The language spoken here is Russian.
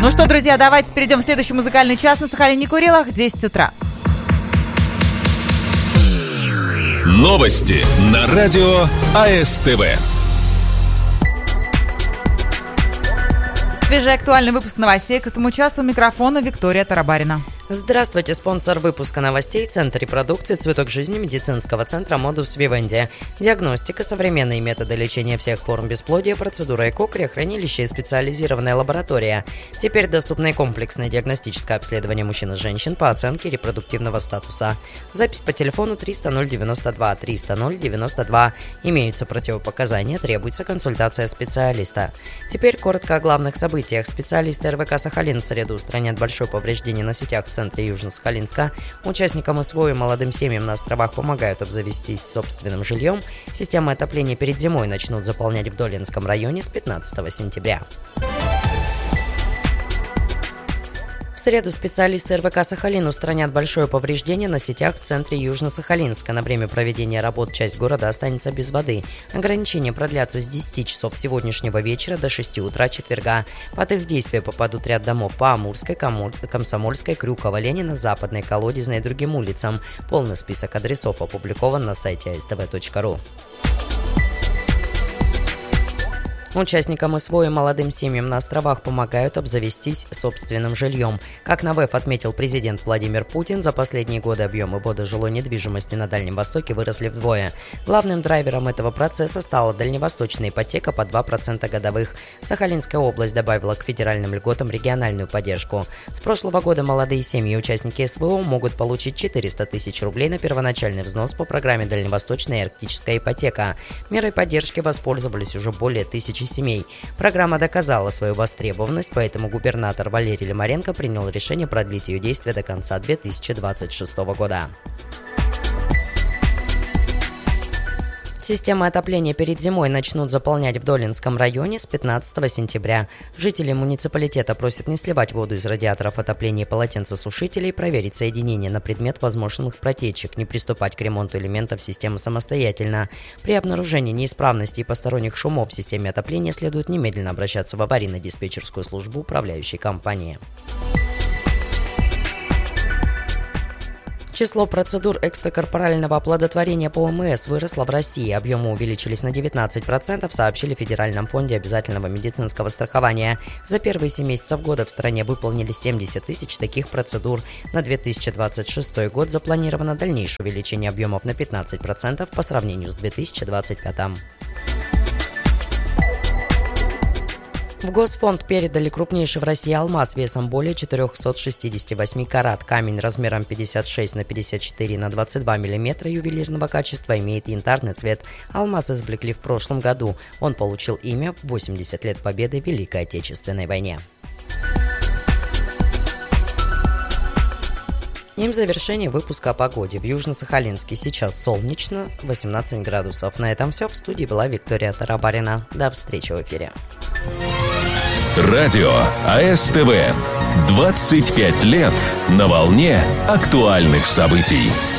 Ну что, друзья, давайте перейдем в следующий музыкальный час на Сахалине Курилах, 10 утра. Новости на радио АСТВ. Свежий актуальный выпуск новостей к этому часу. У микрофона Виктория Тарабарина. Здравствуйте, спонсор выпуска новостей – Центр репродукции «Цветок жизни» медицинского центра «Модус Вивенди». Диагностика, современные методы лечения всех форм бесплодия, процедура ЭКО, криохранилище и специализированная лаборатория. Теперь доступно и комплексное диагностическое обследование мужчин и женщин по оценке репродуктивного статуса. Запись по телефону 300-092, 300-092. Имеются противопоказания, требуется консультация специалиста. Теперь коротко о главных событиях. Специалисты РВК «Сахалин» в среду устранят большое повреждение на сетях в центре Южно-Сахалинска. Участникам СВО и молодым семьям на островах помогают обзавестись собственным жильем. Системы отопления перед зимой начнут заполнять в Долинском районе с 15 сентября. В среду специалисты РВК «Сахалин» устранят большое повреждение на сетях в центре Южно-Сахалинска. На время проведения работ часть города останется без воды. Ограничения продлятся с 10 часов сегодняшнего вечера до 6 утра четверга. Под их действие попадут ряд домов по Амурской, Комсомольской, Крюкова, Ленина, Западной, Колодезной и другим улицам. Полный список адресов опубликован на сайте astv.ru. Участникам СВО и молодым семьям на островах помогают обзавестись собственным жильем. Как на ВЭФ отметил президент Владимир Путин, за последние годы объемы ввода жилой недвижимости на Дальнем Востоке выросли вдвое. Главным драйвером этого процесса стала дальневосточная ипотека по 2% годовых. Сахалинская область добавила к федеральным льготам региональную поддержку. С прошлого года молодые семьи и участники СВО могут получить 400 тысяч рублей на первоначальный взнос по программе «Дальневосточная и арктическая ипотека». Мерой поддержки воспользовались уже более 1000 семей. Программа доказала свою востребованность, поэтому губернатор Валерий Лимаренко принял решение продлить ее действие до конца 2026 года. Системы отопления перед зимой начнут заполнять в Долинском районе с 15 сентября. Жители муниципалитета просят не сливать воду из радиаторов отопления и полотенцесушителей, проверить соединение на предмет возможных протечек, не приступать к ремонту элементов системы самостоятельно. При обнаружении неисправностей и посторонних шумов в системе отопления следует немедленно обращаться в аварийно-диспетчерскую службу управляющей компании. Число процедур экстракорпорального оплодотворения по ОМС выросло в России. Объемы увеличились на 19%, сообщили в Федеральном фонде обязательного медицинского страхования. За первые 7 месяцев года в стране выполнили 70 тысяч таких процедур. На 2026 год запланировано дальнейшее увеличение объемов на 15% по сравнению с 2025. В Госфонд передали крупнейший в России алмаз весом более 468 карат. Камень размером 56 на 54 на 22 мм ювелирного качества имеет янтарный цвет. Алмаз извлекли в прошлом году. Он получил имя в 80 лет победы в Великой Отечественной войне. И в завершение выпуска о погоде. В Южно-Сахалинске сейчас солнечно, 18 градусов. На этом все. В студии была Виктория Тарабарина. До встречи в эфире. Радио АСТВ. 25 лет на волне актуальных событий.